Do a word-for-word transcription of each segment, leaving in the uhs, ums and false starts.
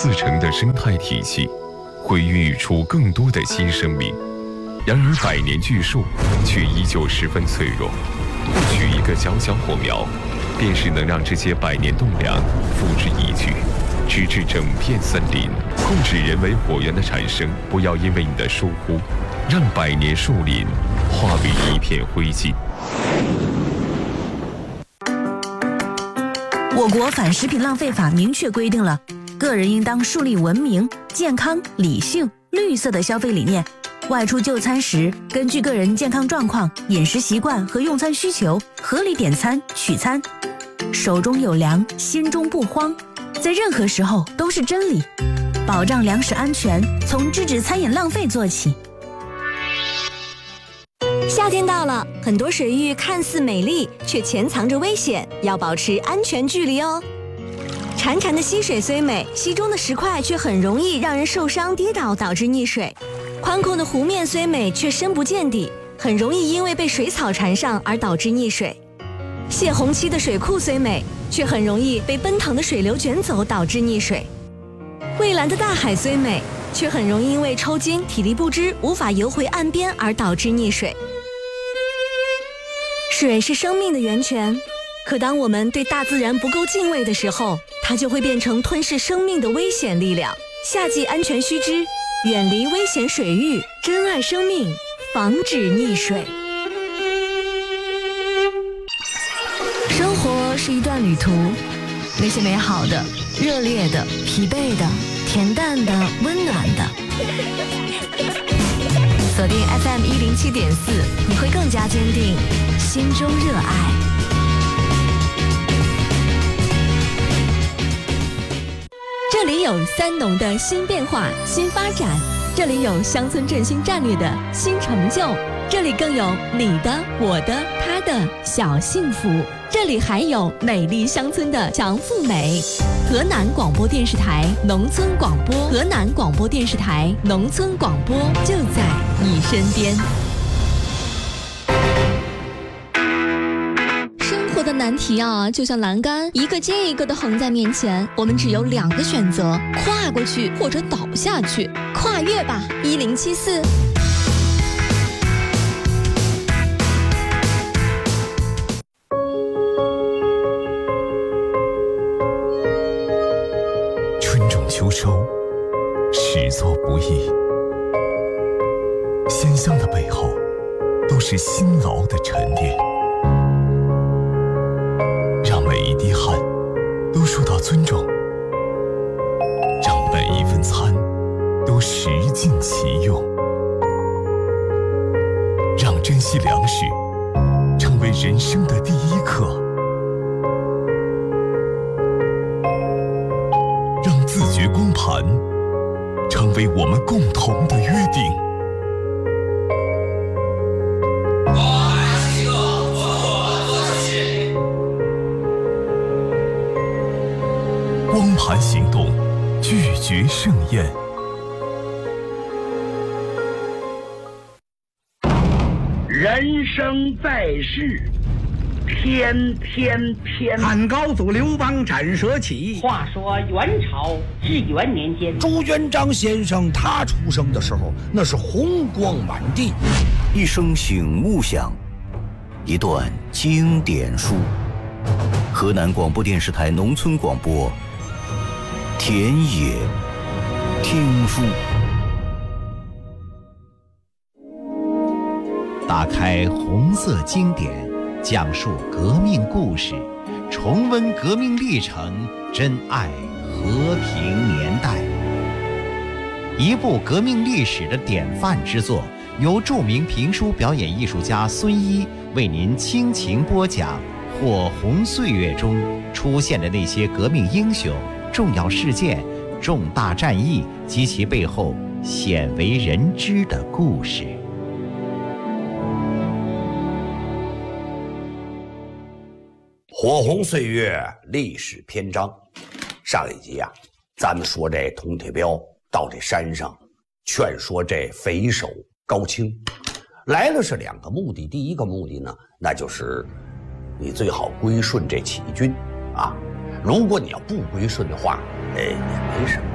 自成的生态体系，会孕育出更多的新生命。然而百年巨树却依旧十分脆弱，或许一个小小火苗，便是能让这些百年栋梁付之一炬，直至整片森林。控制人为火源的产生，不要因为你的疏忽，让百年树林化为一片灰烬。 我国反食品浪费法明确规定了，个人应当树立文明、健康、理性、绿色的消费理念。外出就餐时，根据个人健康状况、饮食习惯和用餐需求，合理点餐取餐。手中有粮，心中不慌，在任何时候都是真理。保障粮食安全，从制止餐饮浪费做起。 夏天到了，很多水域看似美丽，却潜藏着危险，要保持安全距离哦。潺潺的溪水虽美，溪中的石块却很容易让人受伤跌倒，导致溺水。宽阔的湖面虽美，却深不见底，很容易因为被水草缠上而导致溺水。泄洪期的水库虽美，却很容易被奔腾的水流卷走，导致溺水。蔚蓝的大海虽美，却很容易因为抽筋、体力不支，无法游回岸边而导致溺水。水是生命的源泉，可当我们对大自然不够敬畏的时候，它就会变成吞噬生命的危险力量。夏季安全须知，远离危险水域，珍爱生命，防止溺水。 生活是一段旅途，那些美好的、热烈的、疲惫的、恬淡的、温暖的。锁定 F M 一零七点四，你会更加坚定心中热爱。 这里有三农的新变化、新发展，这里有乡村振兴战略的新成就，这里更有你的、我的、他的小幸福，这里还有美丽乡村的强富美。河南广播电视台农村广播，河南广播电视台农村广播就在你身边。的难题啊，就像栏杆一个接一个的横在面前，我们只有两个选择：跨过去或者倒下去。跨越吧，一零七四。 春种秋收，始作不易。鲜香的背后，都是辛劳的沉淀。每一滴汗都受到尊重，让每一份餐都食尽其用，让珍惜粮食成为人生的第一课，让自觉光盘成为我们共同的约定。光盘行动，拒绝盛宴。 人生在世，天天天。 汉高祖刘邦斩蛇起。 话说元朝至元年间， 朱元璋先生他出生的时候，那是红光满地。 一声醒悟响，一段经典书。河南广播电视台农村广播。田野听书， 打开红色经典，讲述革命故事，重温革命历程，珍爱和平年代。一部革命历史的典范之作，由著名评书表演艺术家孙一为您倾情播讲《火红岁月》中出现的那些革命英雄、重要事件、重大战役及其背后鲜为人知的故事。 火红岁月历史篇章，上一集啊，咱们说这佟铁彪到这山上劝说这匪首高清，来了是两个目的。第一个目的呢，那就是你最好归顺这起义军啊。如果你要不归顺的话，哎，也没什么。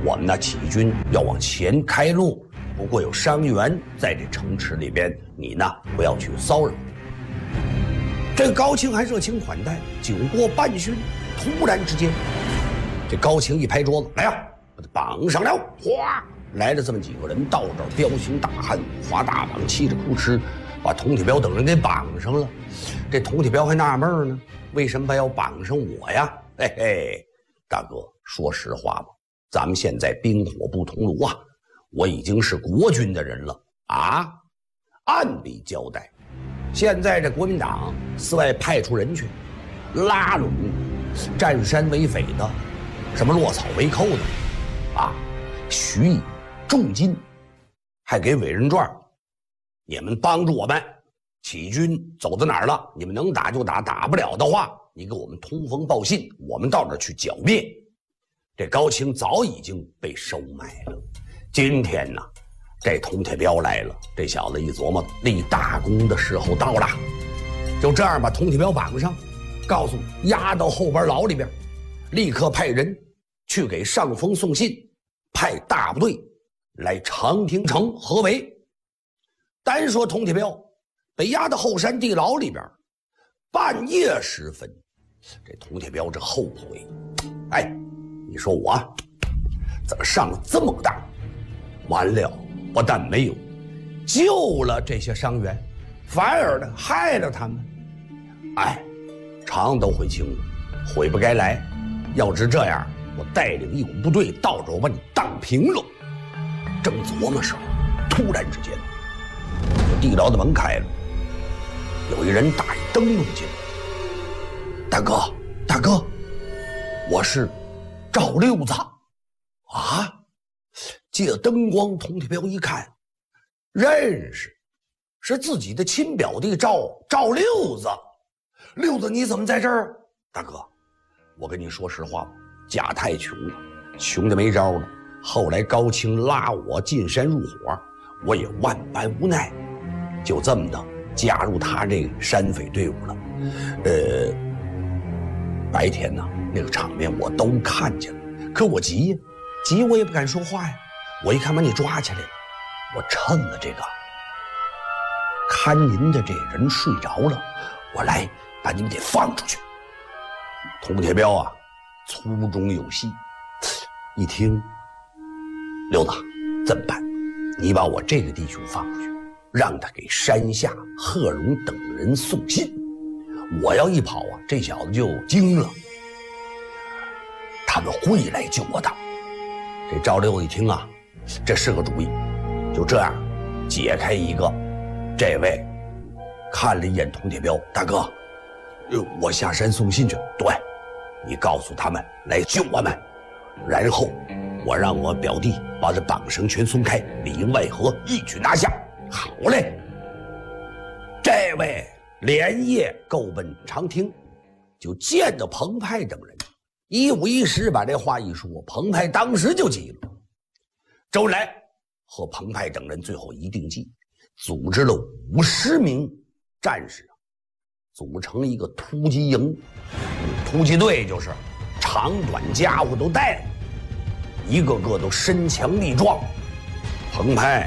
我们呢起义军要往前开路，不过有伤员在这城池里边，你呢不要去骚扰。这高俅还热情款待，酒过半巡，突然之间，这高俅一拍桌子，来呀，把他绑上了！哗，来了这么几个人，到这儿彪形大汉，五花大绑，气着哭哧，把佟铁彪等人给绑上了。这佟铁彪还纳闷呢，为什么要绑上我呀？嘿嘿，大哥，说实话吧，咱们现在冰火不同炉啊，我已经是国军的人了啊，按理交代。现在这国民党四外派出人去拉拢占山为匪的，什么落草为寇的啊，许以重金，还给委任状。你们帮助我们，起义军走到哪儿了，你们能打就打，打不了的话，你给我们通风报信，我们到那儿去剿灭。这高俅早已经被收买了。今天呢，这佟铁彪来了，这小子一琢磨，立大功的时候到了，就这样把佟铁彪绑上，告诉押到后边牢里边，立刻派人去给上峰送信，派大部队来长平城合围。单说佟铁彪被押到后山地牢里边，半夜时分，这佟铁彪这后悔，哎，你说我怎么上了这么个当？完了，不但没有救了这些伤员，反而呢害了他们。哎，常都悔清了，悔不该来。要是这样，我带领一股部队到这，我把你荡平了。正琢磨时候，突然之间，这地牢的门开了，有一人打一灯笼进来。大哥，大哥，我是赵六子啊！借灯光，佟铁彪一看，认识，是自己的亲表弟赵赵六子。六子，你怎么在这儿？大哥，我跟你说实话，家太穷了，穷的没招了。后来高俅拉我进山入伙，我也万般无奈，就这么的加入他这个山匪队伍了。呃，白天呢，那个场面我都看见了，可我急呀，急我也不敢说话呀。我一看把你抓起来了，我趁了这个看您的这人睡着了，我来把你们给放出去。佟铁彪啊，粗中有细，一听，六子，这么办？你把我这个弟兄放出去，让他给山下贺荣等人送信。我要一跑啊，这小子就惊了，他们会来救我的。这赵六子一听啊，这是个主意，就这样解开一个。这位看了一眼佟铁彪，大哥，我下山送信去。对，你告诉他们来救我们，然后我让我表弟把这绑绳全松开，里应外合，一举拿下。好嘞。这位连夜够奔长汀，就见到彭湃等人，一五一十把这话一说，彭湃当时就急了。周恩来和彭湃等人最后一定计，组织了五十名战士，组成了一个突击营。突击队就是长短家伙都带来，一个个都身强力壮。彭湃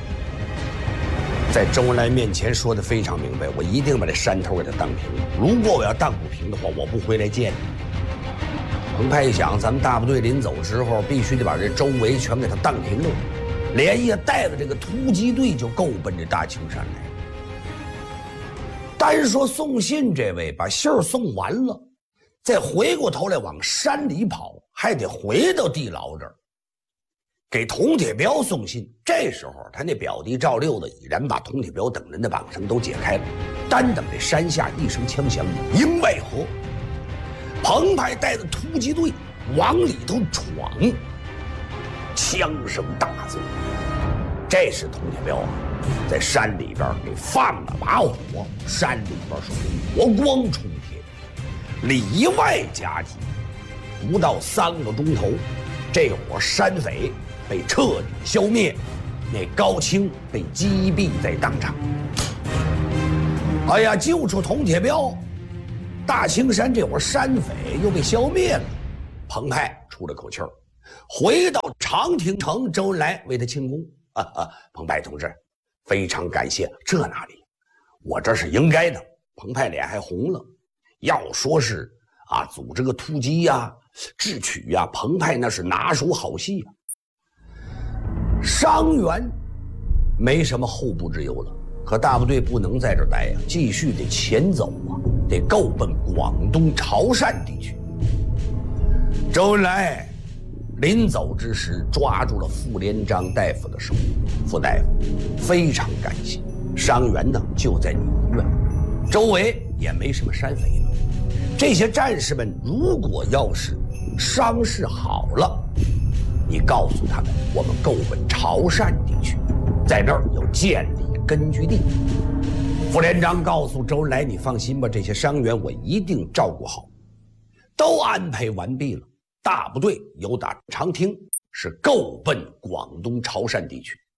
在周恩来面前说的非常明白，我一定把这山头给他荡平，如果我要荡不平的话，我不回来见你。彭湃一想，咱们大部队临走时候必须得把这周围全给他荡平了，连夜带着这个突击队就够奔着大青山来了。单说送信这位把信儿送完了，再回过头来往山里跑，还得回到地牢这儿给佟铁彪送信。这时候他那表弟赵六子已然把佟铁彪等人的绑绳都解开了，单等这山下一声枪响，里应外合，彭湃带着突击队往里头闯，枪声大作。这是佟铁彪啊，在山里边给放了把火，山里边是火光冲天，里外夹击，不到三个钟头，这伙山匪被彻底消灭，那高俅被击毙在当场。哎呀，救出佟铁彪，大青山这伙山匪又被消灭了。彭湃出了口气儿， 回到长汀城，周恩来为他庆功。啊啊，彭湃同志，非常感谢。这哪里？我这是应该的。彭湃脸还红了。要说是啊，组织个突击呀、啊，智取呀、啊，彭湃那是拿手好戏呀、啊。伤员没什么后顾之忧了，可大部队不能在这儿待呀，继续得前走啊，得够奔广东潮汕地区。周恩来临走之时，抓住了傅连璋大夫的手。傅大夫非常感谢，伤员呢就在你医院，周围也没什么山匪了。这些战士们如果要是伤势好了，你告诉他们，我们够奔潮汕地区，在那儿要建立根据地。傅连璋告诉周恩来，你放心吧，这些伤员我一定照顾好。都安排完毕了，大部队由打长汀是够奔广东潮汕地区。